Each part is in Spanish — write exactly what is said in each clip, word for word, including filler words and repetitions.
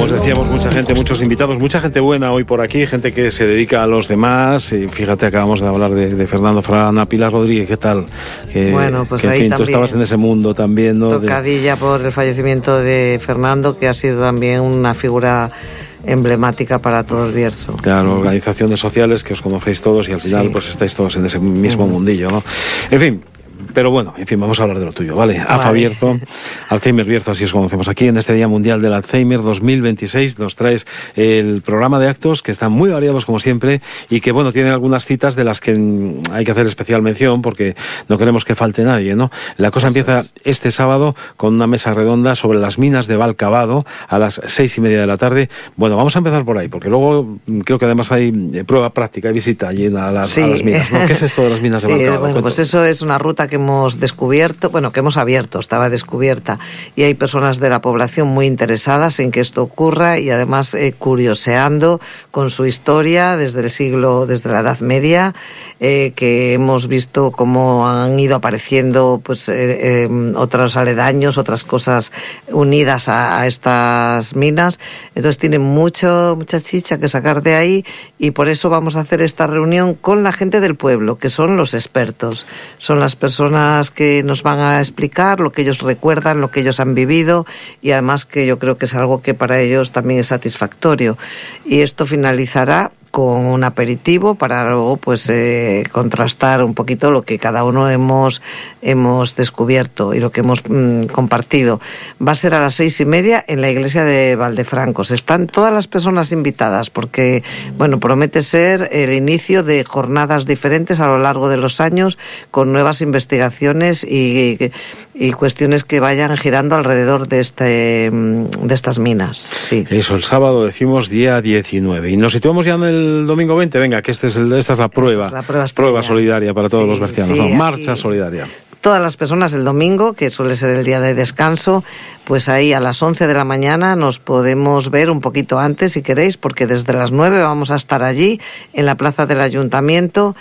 Como os decíamos, mucha gente, muchos invitados, mucha gente buena hoy por aquí, gente que se dedica a los demás. Y fíjate, acabamos de hablar de, de Fernando Frana, Pilar Rodríguez, ¿qué tal? Que, bueno, pues que, ahí en fin, también. Tú estabas en ese mundo también, ¿no? Tocadilla de... por el fallecimiento de Fernando, que ha sido también una figura emblemática para todo el Bierzo. Claro, organizaciones sociales que os conocéis todos y al final sí. pues estáis todos en ese mismo uh-huh. mundillo, ¿no? En fin. Pero bueno, en fin, vamos a hablar de lo tuyo, ¿vale? vale. A F A Bierzo, Alzheimer Bierzo, así os conocemos. Aquí en este Día Mundial del Alzheimer dos mil veintiséis nos traes el programa de actos que están muy variados como siempre y que, bueno, tienen algunas citas de las que hay que hacer especial mención porque no queremos que falte nadie, ¿no? La cosa Eso empieza es. este sábado con una mesa redonda sobre las minas de Valcavado a las seis y media de la tarde. Bueno, vamos a empezar por ahí porque luego creo que además hay prueba práctica y visita allí a las, sí. a las minas, ¿no? ¿Qué es esto de las minas de sí, Valcavado? Bueno, pues eso es una ruta que hemos descubierto, bueno, que hemos abierto, estaba descubierta, y hay personas de la población muy interesadas en que esto ocurra y además eh, curioseando con su historia desde el siglo, desde la Edad Media, eh, que hemos visto cómo han ido apareciendo pues eh, eh, otros aledaños, otras cosas unidas a, a estas minas. Entonces tienen mucho, mucha chicha que sacar de ahí y por eso vamos a hacer esta reunión con la gente del pueblo, que son los expertos, son las personas que nos van a explicar lo que ellos recuerdan, lo que ellos han vivido y además que yo creo que es algo que para ellos también es satisfactorio. Y esto finalizará con un aperitivo para luego pues eh, contrastar un poquito lo que cada uno hemos hemos descubierto y lo que hemos mmm, compartido. Va a ser a las seis y media en la iglesia de Valdefrancos. Están todas las personas invitadas porque, bueno, promete ser el inicio de jornadas diferentes a lo largo de los años con nuevas investigaciones y, y, y cuestiones que vayan girando alrededor de este de estas minas. Sí. Eso, el sábado decimos día diecinueve. Y nos situamos ya en el domingo veinte. Venga, que este es el, esta es la prueba. Es la prueba, prueba solidaria para todos sí, los bercianos. Sí, ¿no? Marcha aquí... solidaria. Todas las personas el domingo, que suele ser el día de descanso, pues ahí a las once de la mañana nos podemos ver un poquito antes si queréis, porque desde las nueve vamos a estar allí en la plaza del ayuntamiento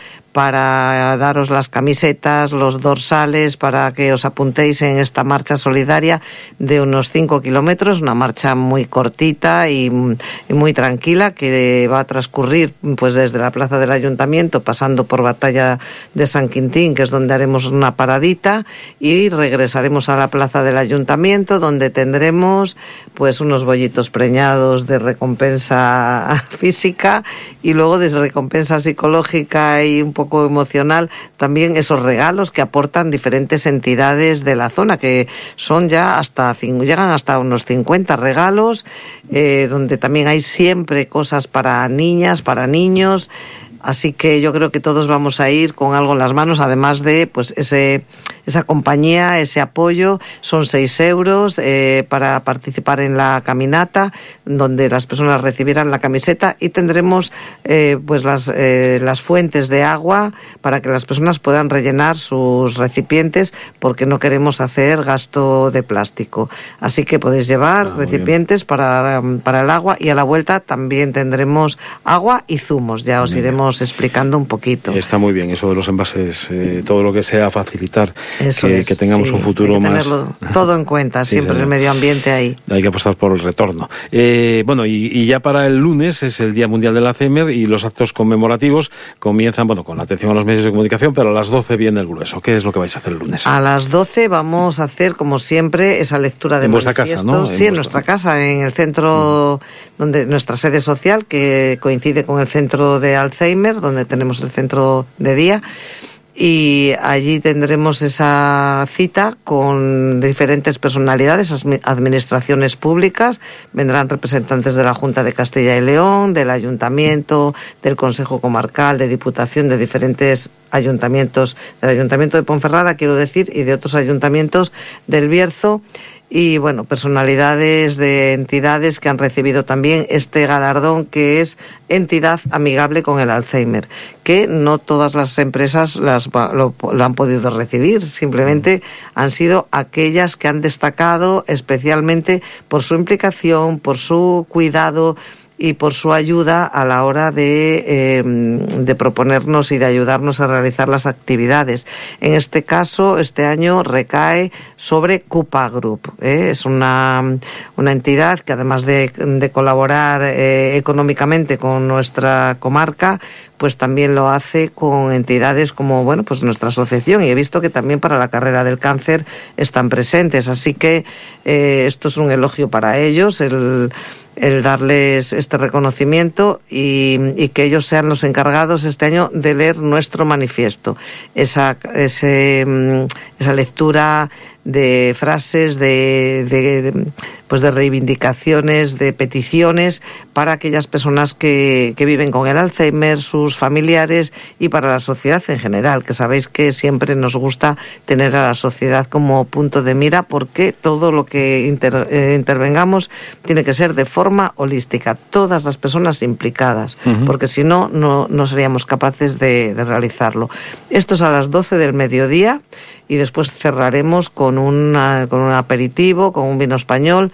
para daros las camisetas, los dorsales, para que os apuntéis en esta marcha solidaria de unos cinco kilómetros, una marcha muy cortita y, y muy tranquila que va a transcurrir pues desde la plaza del ayuntamiento, pasando por Batalla de San Quintín, que es donde haremos una paradita, y regresaremos a la plaza del ayuntamiento, donde tendremos pues unos bollitos preñados de recompensa física y luego de recompensa psicológica y un poco emocional, también esos regalos que aportan diferentes entidades de la zona, que son ya hasta, llegan hasta unos cincuenta regalos, eh, donde también hay siempre cosas para niñas, para niños. Así que yo creo que todos vamos a ir con algo en las manos, además de pues ese esa compañía, ese apoyo. Son seis euros eh, para participar en la caminata, donde las personas recibirán la camiseta y tendremos eh, pues las, eh, las fuentes de agua para que las personas puedan rellenar sus recipientes, porque no queremos hacer gasto de plástico. Así que podéis llevar ah, recipientes para, para el agua, y a la vuelta también tendremos agua y zumos. Ya os bien. iremos explicando un poquito. Está muy bien eso de los envases, eh, todo lo que sea facilitar que, es, que tengamos sí, un futuro hay que más... tenerlo todo en cuenta, sí, siempre señor. El medio ambiente ahí. Hay que apostar por el retorno. Eh, bueno, y, y ya para el lunes es el Día Mundial del Alzheimer y los actos conmemorativos comienzan, bueno, con la atención a los medios de comunicación, pero a las doce viene el grueso. ¿Qué es lo que vais a hacer el lunes? A las doce vamos a hacer, como siempre, esa lectura de en vuestra casa, ¿no? Sí, en, en nuestra casa, en el centro, uh-huh. donde nuestra sede social, que coincide con el centro de Alzheimer, donde tenemos el centro de día, y allí tendremos esa cita con diferentes personalidades, administraciones públicas, vendrán representantes de la Junta de Castilla y León, del Ayuntamiento, del Consejo Comarcal, de Diputación, de diferentes ayuntamientos, del Ayuntamiento de Ponferrada, quiero decir, y de otros ayuntamientos del Bierzo. Y bueno, personalidades de entidades que han recibido también este galardón, que es entidad amigable con el Alzheimer, que no todas las empresas las, lo, lo han podido recibir, simplemente han sido aquellas que han destacado especialmente por su implicación, por su cuidado y por su ayuda a la hora de, eh, de proponernos y de ayudarnos a realizar las actividades. En este caso, este año recae sobre Cupa Group. ¿eh? Es una, una entidad que, además de, de colaborar eh, económicamente con nuestra comarca, pues también lo hace con entidades como, bueno, pues nuestra asociación, y he visto que también para la carrera del cáncer están presentes. Así que eh, esto es un elogio para ellos, el, el darles este reconocimiento y, y que ellos sean los encargados este año de leer nuestro manifiesto. Esa, ese, esa lectura de frases, de, de, de, pues de reivindicaciones, de peticiones para aquellas personas que, que viven con el Alzheimer, sus familiares, y para la sociedad en general, que sabéis que siempre nos gusta tener a la sociedad como punto de mira, porque todo lo que inter, eh, intervengamos tiene que ser de forma holística, todas las personas implicadas, uh-huh. porque si no, no, no seríamos capaces de, de realizarlo. Esto es a las doce del mediodía, y después cerraremos con, una, con un aperitivo, con un vino español.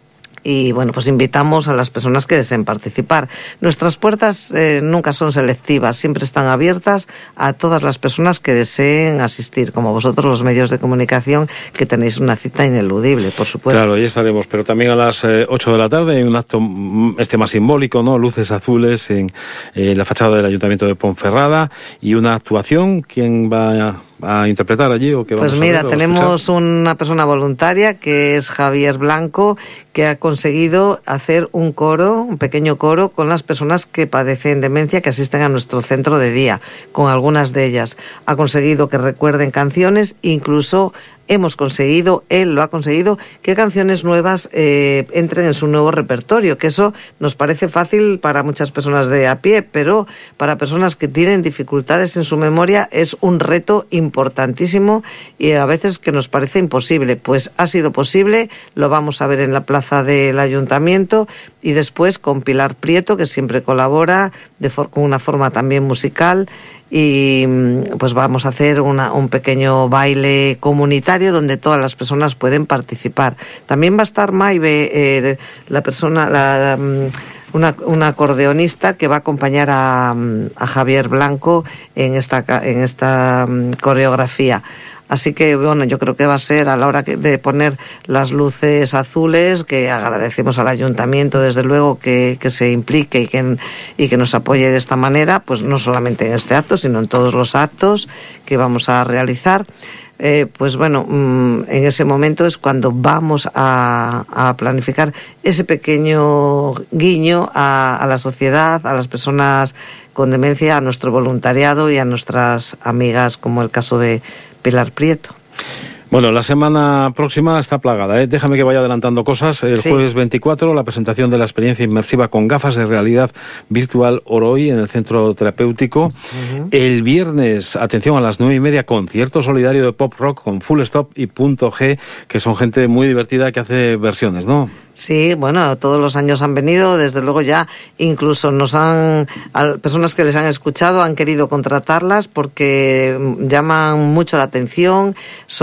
Y bueno, pues invitamos a las personas que deseen participar. Nuestras puertas eh, nunca son selectivas, siempre están abiertas a todas las personas que deseen asistir, como vosotros, los medios de comunicación, que tenéis una cita ineludible, por supuesto. Claro, ahí estaremos, pero también a las eh, ocho de la tarde hay un acto este más simbólico, ¿no? Luces azules en eh, la fachada del Ayuntamiento de Ponferrada, y una actuación. ¿Quién va a...? a interpretar allí? ¿O qué vamos pues mira, a ver, tenemos escuchar? Una persona voluntaria que es Javier Blanco, que ha conseguido hacer un coro, un pequeño coro, con las personas que padecen demencia, que asisten a nuestro centro de día, con algunas de ellas. Ha conseguido que recuerden canciones, incluso hemos conseguido, él lo ha conseguido, que canciones nuevas eh, entren en su nuevo repertorio, que eso nos parece fácil para muchas personas de a pie, pero para personas que tienen dificultades en su memoria es un reto importantísimo, y a veces que nos parece imposible. Pues ha sido posible, lo vamos a ver en la plaza del Ayuntamiento, y después con Pilar Prieto, que siempre colabora de for- con una forma también musical, y pues vamos a hacer una, un pequeño baile comunitario donde todas las personas pueden participar. También va a estar Maive, eh, la persona, la, una, una acordeonista que va a acompañar a, a Javier Blanco en esta, en esta coreografía. Así que, bueno, yo creo que va a ser a la hora de poner las luces azules, que agradecemos al Ayuntamiento, desde luego, que, que se implique y que, y que nos apoye de esta manera, pues no solamente en este acto, sino en todos los actos que vamos a realizar. Eh, pues bueno, mmm, en ese momento es cuando vamos a, a planificar ese pequeño guiño a, a la sociedad, a las personas con demencia, a nuestro voluntariado y a nuestras amigas, como el caso de Pilar Prieto. Bueno, la semana próxima está plagada, ¿eh? Déjame que vaya adelantando cosas. El sí. Jueves veinticuatro, la presentación de la experiencia inmersiva con gafas de realidad virtual Oroi en el Centro Terapéutico. Uh-huh. El viernes, atención, a las nueve y media, concierto solidario de pop rock con Full Stop y Punto G, que son gente muy divertida que hace versiones, ¿no? Sí, bueno, todos los años han venido, desde luego ya incluso nos han, a personas que les han escuchado han querido contratarlas porque llaman mucho la atención,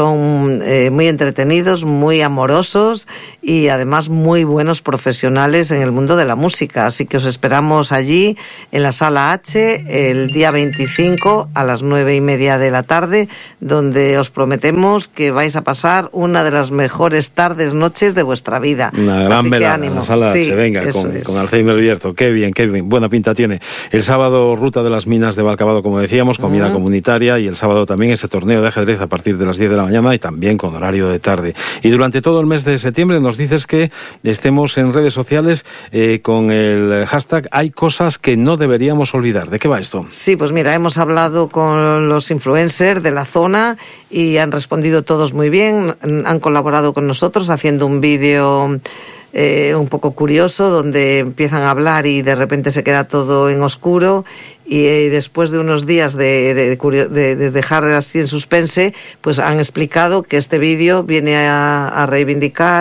son eh, muy entretenidos, muy amorosos y además muy buenos profesionales en el mundo de la música. Así que os esperamos allí en la Sala H el día veinticinco a las nueve y media de la tarde, donde os prometemos que vais a pasar una de las mejores tardes, noches de vuestra vida. Una gran velada en la Sala H, venga, con, con Alzheimer Bierzo, qué bien, qué bien, buena pinta tiene. El sábado, Ruta de las Minas de Valcabado, como decíamos, comida uh-huh. comunitaria, y el sábado también ese torneo de ajedrez a partir de las diez de la mañana y también con horario de tarde. Y durante todo el mes de septiembre nos dices que estemos en redes sociales eh, con el hashtag Hay cosas que no deberíamos olvidar. ¿De qué va esto? Sí, pues mira, hemos hablado con los influencers de la zona y han respondido todos muy bien, han colaborado con nosotros haciendo un vídeo Eh, un poco curioso, donde empiezan a hablar y de repente se queda todo en oscuro, y eh, después de unos días de, de, de, de dejar así en suspense, pues han explicado que este vídeo viene a, a reivindicar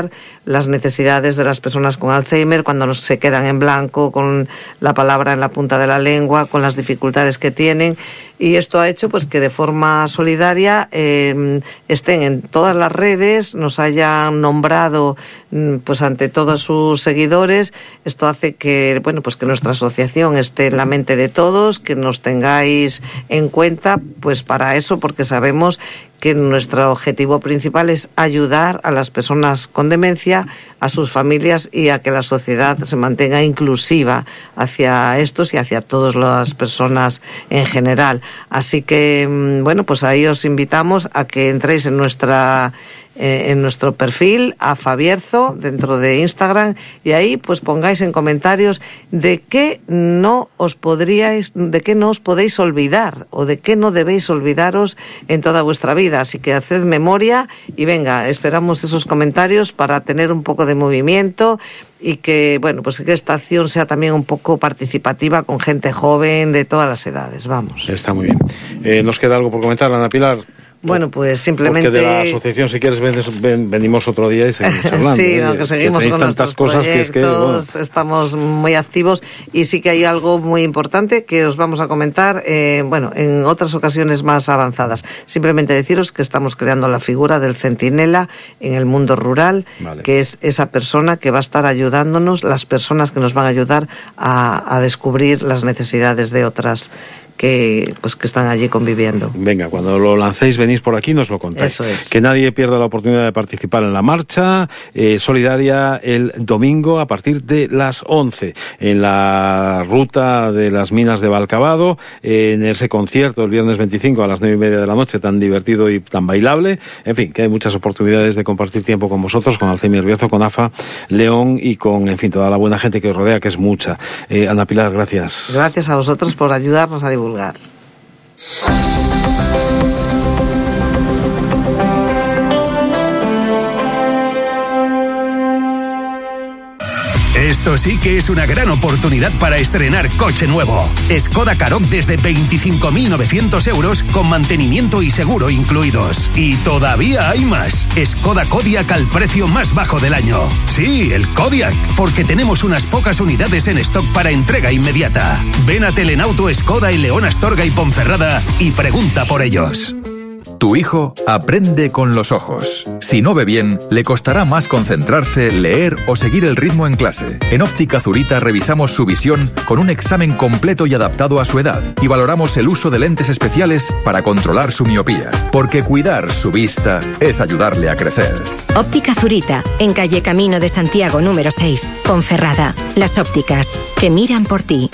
las necesidades de las personas con Alzheimer cuando se quedan en blanco, con la palabra en la punta de la lengua, con las dificultades que tienen. Y esto ha hecho pues que de forma solidaria eh, estén en todas las redes, nos hayan nombrado pues ante todos sus seguidores. Esto hace que bueno pues que nuestra asociación esté en la mente de todos, que nos tengáis en cuenta pues para eso, porque sabemos que nuestro objetivo principal es ayudar a las personas con demencia, a sus familias y a que la sociedad se mantenga inclusiva hacia estos y hacia todas las personas en general. Así que, bueno, pues ahí os invitamos a que entréis en nuestra eh, en nuestro perfil, a Fabierzo, dentro de Instagram, y ahí pues pongáis en comentarios de qué no os podríais, de qué no os podéis olvidar o de qué no debéis olvidaros en toda vuestra vida. Así que haced memoria y venga, esperamos esos comentarios para tener un poco de movimiento y que, bueno, pues que esta acción sea también un poco participativa con gente joven de todas las edades. Vamos. Está muy bien. Eh, ¿Nos queda algo por comentar, Ana Pilar? Bueno, pues simplemente... Porque de la asociación, si quieres, ven, ven, venimos otro día y seguimos hablando. Sí, ¿eh? no, que seguimos que con nuestros cosas proyectos, que es que, bueno. Estamos muy activos y sí que hay algo muy importante que os vamos a comentar, eh, bueno, en otras ocasiones más avanzadas. Simplemente deciros que estamos creando la figura del centinela en el mundo rural, vale. Que es esa persona que va a estar ayudándonos, las personas que nos van a ayudar a, a descubrir las necesidades de otras que pues que están allí conviviendo. Venga, cuando lo lancéis, venís por aquí, nos lo contáis. Eso es. Que nadie pierda la oportunidad de participar en la marcha eh, solidaria el domingo a partir de las once en la ruta de las minas de Valcavado, eh, en ese concierto el viernes veinticinco a las nueve y media de la noche, tan divertido y tan bailable. En fin, que hay muchas oportunidades de compartir tiempo con vosotros, con Alzheimer Bierzo, con A F A León y con, en fin, toda la buena gente que os rodea, que es mucha. Eh, Ana Pilar, gracias. Gracias a vosotros por ayudarnos a divulgar. Esto sí que es una gran oportunidad para estrenar coche nuevo. Skoda Karoq desde veinticinco mil novecientos euros con mantenimiento y seguro incluidos. Y todavía hay más. Skoda Kodiaq al precio más bajo del año. Sí, el Kodiaq, porque tenemos unas pocas unidades en stock para entrega inmediata. Ven a Telenauto Skoda en León, Astorga y Ponferrada y pregunta por ellos. Tu hijo aprende con los ojos. Si no ve bien, le costará más concentrarse, leer o seguir el ritmo en clase. En Óptica Zurita revisamos su visión con un examen completo y adaptado a su edad y valoramos el uso de lentes especiales para controlar su miopía. Porque cuidar su vista es ayudarle a crecer. Óptica Zurita, en calle Camino de Santiago número seis, Ponferrada. Las ópticas que miran por ti.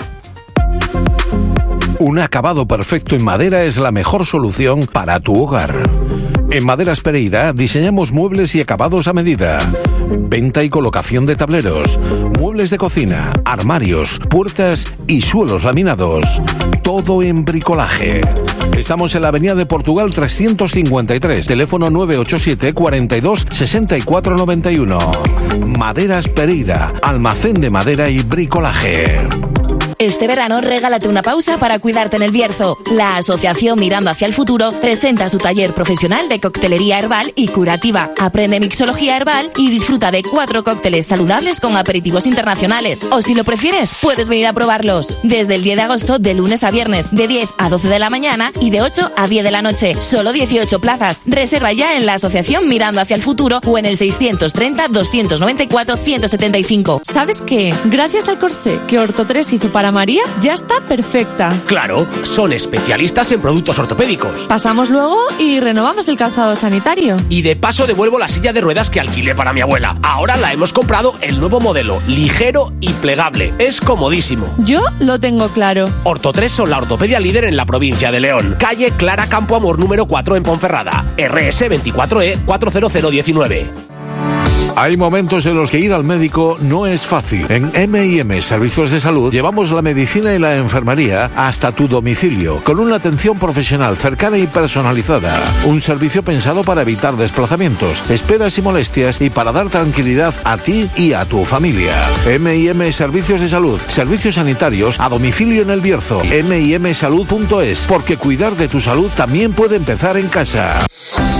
Un acabado perfecto en madera es la mejor solución para tu hogar. En Maderas Pereira diseñamos muebles y acabados a medida. Venta y colocación de tableros, muebles de cocina, armarios, puertas y suelos laminados. Todo en bricolaje. Estamos en la avenida de Portugal trescientos cincuenta y tres, teléfono nueve ocho siete, cuarenta y dos, sesenta y cuatro noventa y uno. Maderas Pereira, almacén de madera y bricolaje. Este verano regálate una pausa para cuidarte en el Bierzo. La Asociación Mirando hacia el Futuro presenta su taller profesional de coctelería herbal y curativa. Aprende mixología herbal y disfruta de cuatro cócteles saludables con aperitivos internacionales. O si lo prefieres, puedes venir a probarlos. Desde el diez de agosto, de lunes a viernes, de diez a doce de la mañana y de ocho a diez de la noche. Solo dieciocho plazas. Reserva ya en la Asociación Mirando hacia el Futuro o en el seiscientos treinta, doscientos noventa y cuatro, ciento setenta y cinco. ¿Sabes qué? Gracias al corsé que Orto tres hizo para María, ya está perfecta. Claro, son especialistas en productos ortopédicos. Pasamos luego y renovamos el calzado sanitario. Y de paso devuelvo la silla de ruedas que alquilé para mi abuela. Ahora la hemos comprado el nuevo modelo, ligero y plegable. Es comodísimo. Yo lo tengo claro. Orto tres son la ortopedia líder en la provincia de León. Calle Clara Campo Amor número cuatro en Ponferrada. R S veinticuatro E cuatro cero cero diecinueve. Hay momentos en los que ir al médico no es fácil. En eme y eme Servicios de Salud llevamos la medicina y la enfermería hasta tu domicilio, con una atención profesional cercana y personalizada. Un servicio pensado para evitar desplazamientos, esperas y molestias y para dar tranquilidad a ti y a tu familia. eme y eme Servicios de Salud, servicios sanitarios a domicilio en el Bierzo. eme y eme salud punto es, porque cuidar de tu salud también puede empezar en casa.